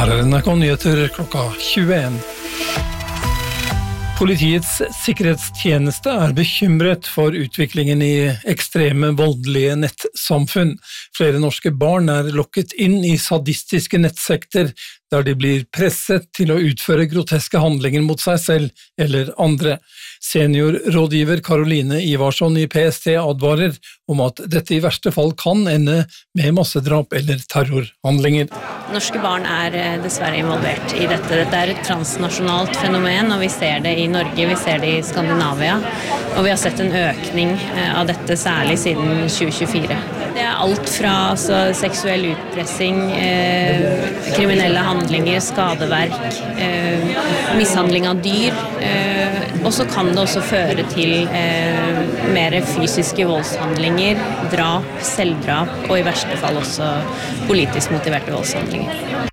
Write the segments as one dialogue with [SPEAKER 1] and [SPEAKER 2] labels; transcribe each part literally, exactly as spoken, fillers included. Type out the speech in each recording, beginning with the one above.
[SPEAKER 1] Her er N R K Nyheter klokka tjueen. Politiets sikkerhetstjeneste er bekymret for utviklingen i ekstreme voldelige nettsamfunn. Flere norske barn er lokket inn i sadistiske nettsekter, der de blir presset til å utføre groteske handlinger mot seg selv eller andre. Seniorrådgiver Karoline Ivarsson i P S T advarer om at dette i verste fall kan ende med massedrap eller terrorhandlinger.
[SPEAKER 2] Norske barn er dessverre involvert i dette. Dette er et transnasjonalt fenomen, og vi ser det i Norge, vi ser det i Skandinavia, og vi har sett en økning av dette særlig siden tjue tjuefire. Det er alt fra altså, seksuell utpressing, eh, kriminelle handlinger, skadeverk, eh, mishandling av dyr, eh, og så kan det også føre til eh, mer fysiske voldshandlinger, drap, selvdrap, og i verste fall også politisk motiverte voldshandlinger.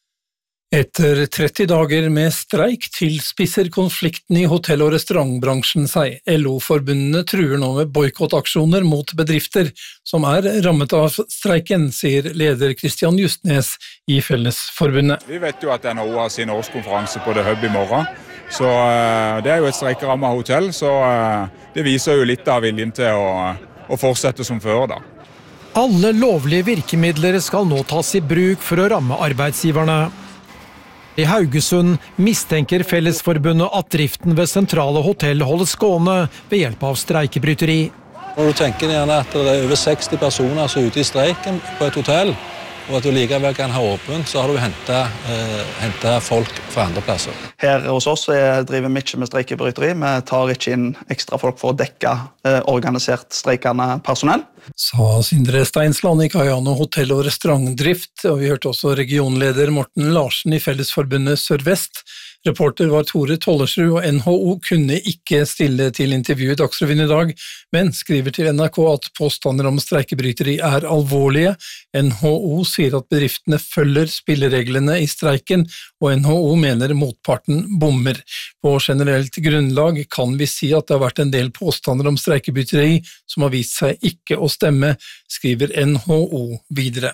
[SPEAKER 1] Etter tretti dager med streik tilspisser konflikten i hotell- og restaurantbransjen seg. L O-forbundene truer nå med boikottaksjoner mot bedrifter som er rammet av streiken, sier leder Kristian Justnes i Fellesforbundet.
[SPEAKER 3] Vi vet jo at N H O har sin årskonferanse på The Hub i morgen, så uh, det er jo et streikerammet hotell, så uh, det viser jo litt av viljen til å, å fortsette som før da.
[SPEAKER 4] Alle lovlige virkemidler skal nå tas i bruk for å ramme arbeidsgiverne. I Haugesund mistenker Fellesforbundet at driften ved sentrale hotell holdes gående ved hjelp av streikebryteri.
[SPEAKER 5] Når du tenker gjerne at det er over seksti personer som er ute i streiken på et hotell, og at du likevel kan ha åpent, så har du hentet, eh, hentet folk fra andre plasser.
[SPEAKER 6] Her hos oss driver vi ikke med streikebryteri. Vi tar ikke inn ekstra folk for å dekke eh, organisert streikende personell.
[SPEAKER 1] Sa Sindre Steinsland i Kajano hotell- og restaurantdrift, og vi hørte også regionleder Morten Larsen i Fellesforbundet Sør-Vest. Reporter var Tore Tollersrud, og N H O kunne ikke stille til intervju i Dagsrevyen i dag, men skriver til N R K at påstander om streikebryteri er alvorlige. N H O sier at bedriftene følger spillereglene i streiken, og N H O mener motparten bommer. På generelt grunnlag kan vi si at det har vært en del påstander om streikebryteri som har vist seg ikke å stemme, skriver N H O videre.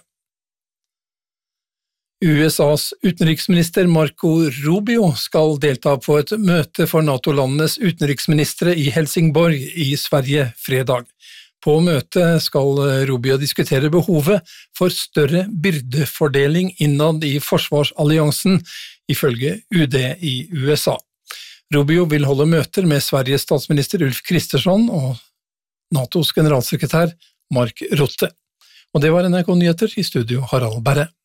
[SPEAKER 1] U S A's utenriksminister Marco Rubio skal delta på et møte for NATO-landenes utenriksministre i Helsingborg i Sverige fredag. På møtet skal Rubio diskutere behovet for større byrdefordeling innad i forsvarsalliansen, ifølge U D i U S A. Rubio vil holde møter med Sveriges statsminister Ulf Kristersson og NATOs generalsekretær Mark Rutte. Og det var N R K Nyheter, i studio Harald Berre.